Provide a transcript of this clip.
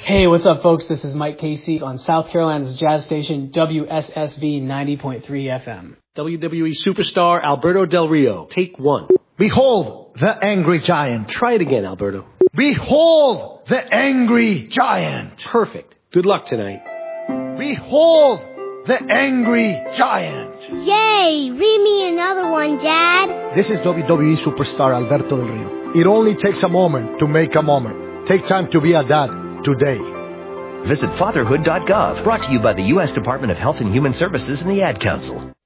Hey, what's up, folks? This is Mike Casey on South Carolina's jazz station, WSSV 90.3 FM. WWE superstar Alberto Del Rio. Take one. Behold the angry giant. Try it again, Alberto. Behold the angry giant. Perfect. Good luck tonight. Behold the angry giant. Yay! Read me another one, Dad. This is WWE superstar Alberto Del Rio. It only takes a moment to make a moment. Take time to be a dad today. Visit fatherhood.gov. Brought to you by the U.S. Department of Health and Human Services and the Ad Council.